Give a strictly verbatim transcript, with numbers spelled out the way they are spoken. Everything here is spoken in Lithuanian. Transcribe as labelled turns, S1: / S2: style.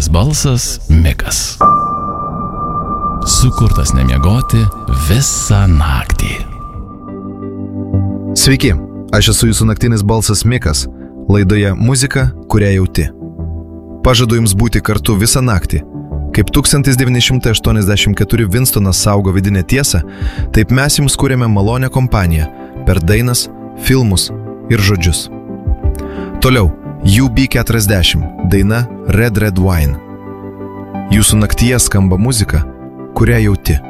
S1: balsas Mikas. Sukurtas nemiegoti visą naktį.
S2: Sveiki, aš esu jūsų naktinis balsas Mikas, laidoje Muzika, kurią jauti. Pažadu jums būti kartu visą naktį. Kaip tūkstantis devyni šimtai aštuoniasdešimt keturi Winstonas saugo vidinę tiesą, taip mes jums kūrėme malonę kompaniją per dainas, filmus ir žodžius. Toliau, U B keturiasdešimt, daina Red Red Wine. Jūsų naktyje skamba muzika, kurią jauti.